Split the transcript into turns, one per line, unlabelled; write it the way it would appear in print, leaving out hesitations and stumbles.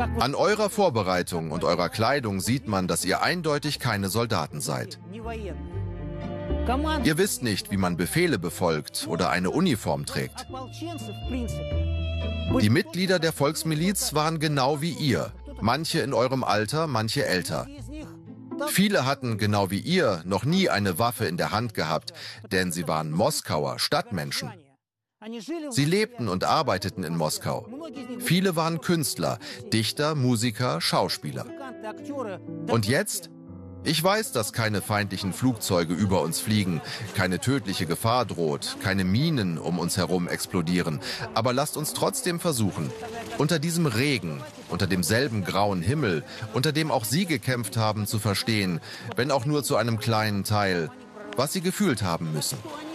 An eurer Vorbereitung und eurer Kleidung sieht man, dass ihr eindeutig keine Soldaten seid. Ihr wisst nicht, wie man Befehle befolgt oder eine Uniform trägt. Die Mitglieder der Volksmiliz waren genau wie ihr, manche in eurem Alter, manche älter. Viele hatten, genau wie ihr, noch nie eine Waffe in der Hand gehabt, denn sie waren Moskauer Stadtmenschen. Sie lebten und arbeiteten in Moskau. Viele waren Künstler, Dichter, Musiker, Schauspieler. Und jetzt? Ich weiß, dass keine feindlichen Flugzeuge über uns fliegen, keine tödliche Gefahr droht, keine Minen um uns herum explodieren. Aber lasst uns trotzdem versuchen, unter diesem Regen, unter demselben grauen Himmel, unter dem auch Sie gekämpft haben, zu verstehen, wenn auch nur zu einem kleinen Teil, was Sie gefühlt haben müssen.